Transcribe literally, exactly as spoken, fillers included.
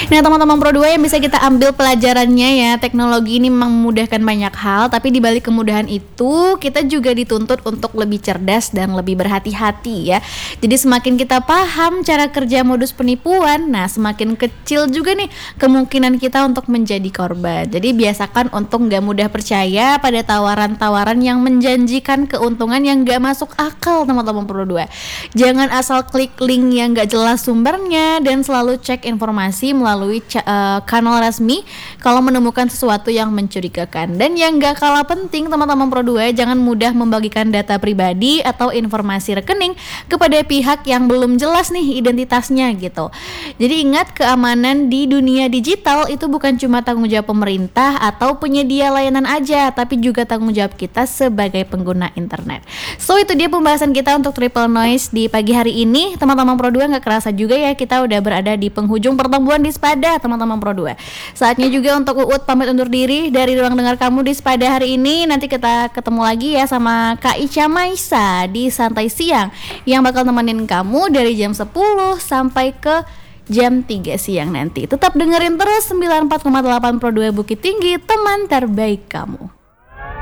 Nah teman-teman Pro dua yang bisa kita ambil pelajarannya ya, teknologi ini memang memudahkan banyak hal, tapi di balik kemudahan itu kita juga dituntut untuk lebih cerdas dan lebih berhati-hati ya. Jadi semakin kita paham cara kerja modus penipuan, nah semakin kecil juga nih kemungkinan kita untuk menjadi korban. Jadi biasakan untuk gak mudah percaya pada tawaran-tawaran yang menjanjikan keuntungan yang gak masuk akal teman-teman Pro dua. Jangan asal klik link yang gak jelas sumbernya, dan selalu cek informasi melalui ca- uh, kanal resmi kalau menemukan sesuatu yang mencurigakan. Dan yang gak kalah penting teman-teman Pro dua, jangan mudah membagikan data pribadi atau informasi rekening kepada pihak yang belum jelas nih identitasnya gitu. Jadi ingat, keamanan di dunia digital itu bukan cuma tanggung jawab pemerintah atau penyedia layanan aja, tapi juga tanggung jawab kita sebagai pengguna internet. So itu dia pembahasan kita untuk Triple Noise di pagi hari ini teman-teman Pro dua. Gak kerasa juga ya kita udah berada di penghujung pertemuan di Spada teman-teman Pro dua. Saatnya juga untuk Uut pamit undur diri dari ruang dengar kamu di Spada hari ini. Nanti kita ketemu lagi ya sama Kak Ica Maisa di Santai Siang yang bakal nemenin kamu dari jam sepuluh sampai ke jam tiga siang nanti. Tetap dengerin terus sembilan puluh empat koma delapan Pro dua Bukit Tinggi, teman terbaik kamu.